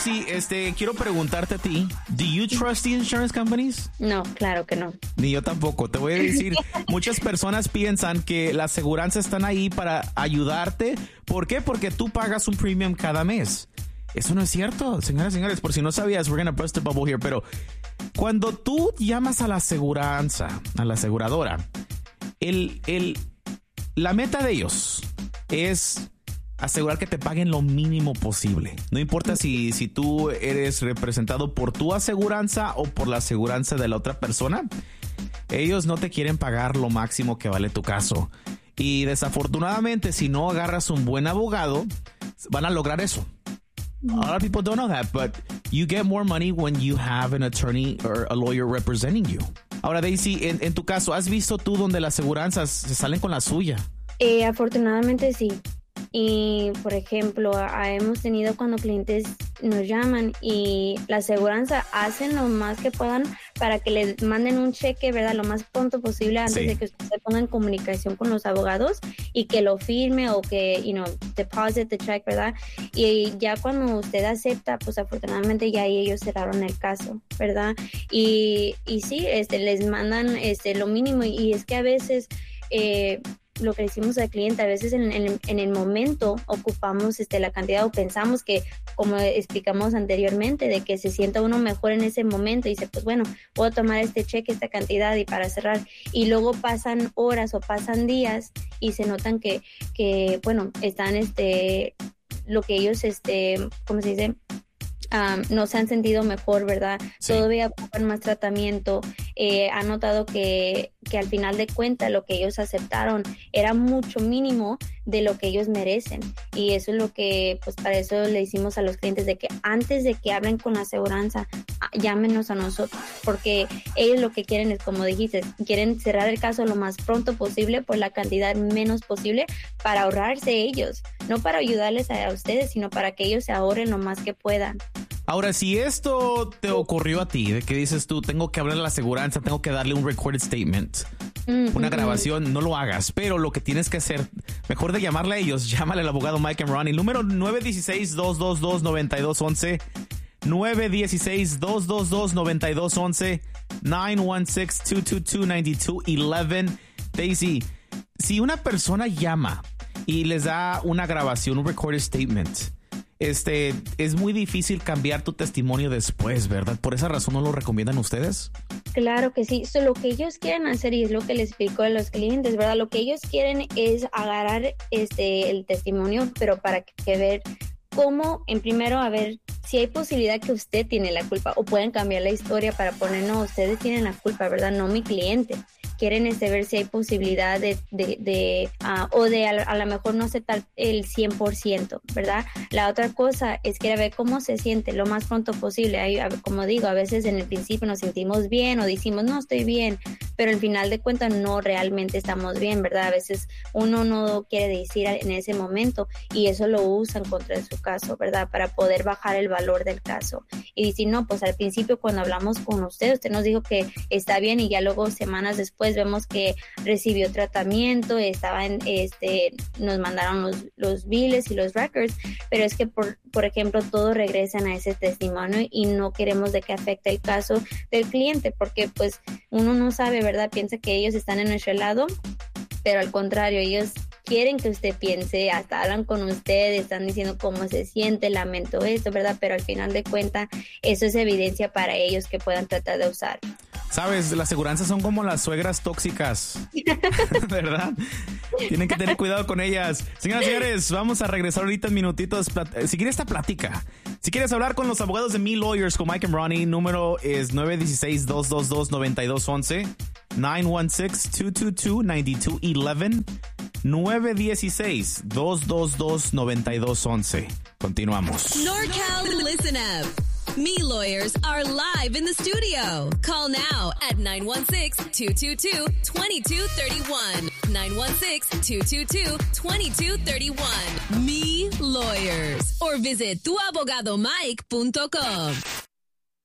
Daisy, quiero preguntarte a ti, ¿do you trust the insurance companies? No, claro que no. Ni yo tampoco. Te voy a decir, muchas personas piensan que las aseguranzas están ahí para ayudarte. ¿Por qué? Porque tú pagas un premium cada mes. Eso no es cierto, señoras y señores. Por si no sabías, we're gonna bust the bubble here. Pero cuando tú llamas a la aseguranza, a la aseguradora, la meta de ellos es asegurar que te paguen lo mínimo posible. No importa si tú eres representado por tu aseguranza o por la aseguranza de la otra persona. Ellos no te quieren pagar lo máximo que vale tu caso. Y desafortunadamente, si no agarras un buen abogado, van a lograr eso. A lot of people don't know that, but you get more money when you have an attorney or a lawyer representing you. Ahora, Daisy, en tu caso, ¿has visto tú donde las aseguranzas se salen con la suya? Afortunadamente sí. Y, por ejemplo, hemos tenido cuando clientes nos llaman y la aseguranza hacen lo más que puedan para que les manden un cheque, ¿verdad? Lo más pronto posible antes de que usted se ponga en comunicación con los abogados y que lo firme o que, deposit the check, ¿verdad? Y ya cuando usted acepta, pues afortunadamente ya ellos cerraron el caso, ¿verdad? Y sí, les mandan lo mínimo y es que a veces... lo que decimos al cliente, a veces en el momento ocupamos la cantidad o pensamos que, como explicamos anteriormente, de que se sienta uno mejor en ese momento y dice, pues bueno, puedo tomar este cheque, esta cantidad y para cerrar. Y luego pasan horas o pasan días y se notan que bueno, están lo que ellos, ¿cómo se dice? No se han sentido mejor, ¿verdad? Sí. Todavía ocupan más tratamiento. Han notado que al final de cuentas lo que ellos aceptaron era mucho mínimo de lo que ellos merecen. Y eso es lo que, pues para eso le decimos a los clientes de que antes de que hablen con la aseguranza, llámenos a nosotros. Porque ellos lo que quieren es, como dijiste, quieren cerrar el caso lo más pronto posible por la cantidad menos posible para ahorrarse ellos. No para ayudarles a ustedes, sino para que ellos se ahorren lo más que puedan. Ahora, si esto te ocurrió a ti, de que dices tú, tengo que hablar a la aseguranza, tengo que darle un recorded statement, una grabación, no lo hagas. Pero lo que tienes que hacer, mejor de llamarle a ellos, llámale al abogado Mike and Ronnie. Número 916-222-9211. 916-222-9211. 916-222-9211. Daisy, si una persona llama y les da una grabación, un recorded statement, es muy difícil cambiar tu testimonio después, ¿verdad? ¿Por esa razón no lo recomiendan ustedes? Claro que sí. Lo que ellos quieren hacer, y es lo que les explico a los clientes, ¿verdad? Lo que ellos quieren es agarrar el testimonio, pero para que ver cómo, primero, a ver si hay posibilidad que usted tiene la culpa, o pueden cambiar la historia para poner, no, ustedes tienen la culpa, ¿verdad? No mi cliente. Quieren ver si hay posibilidad de a lo mejor no aceptar el 100%, ¿verdad? La otra cosa es que ver cómo se siente lo más pronto posible. Como digo, a veces en el principio nos sentimos bien o decimos, no, estoy bien, pero al final de cuentas no realmente estamos bien, ¿verdad? A veces uno no quiere decir en ese momento y eso lo usan contra su caso, ¿verdad? Para poder bajar el valor del caso. Y decir, no, pues al principio cuando hablamos con usted nos dijo que está bien y ya luego semanas después vemos que recibió tratamiento, nos mandaron los biles y los records, pero es que por ejemplo todo regresan a ese testimonio y no queremos de que afecte el caso del cliente, porque pues uno no sabe, ¿verdad? Piensa que ellos están en nuestro lado, pero al contrario, ellos quieren que usted piense, hasta hablan con usted, están diciendo cómo se siente, lamento esto, ¿verdad? Pero al final de cuentas, eso es evidencia para ellos que puedan tratar de usar. Sabes, las aseguranzas son como las suegras tóxicas, ¿verdad? Tienen que tener cuidado con ellas. Señoras y señores, vamos a regresar ahorita en minutitos. Seguir esta plática. Si quieres hablar con los abogados de Me Lawyers con Mike and Ronnie, número es 916-222-9211. 916-222-9211. 916-222-9211. Continuamos. NorCal, listen up. Me Lawyers are live in the studio. Call now at 916-222-2231. 916-222-2231. Me Lawyers. Or visit tuabogadomike.com.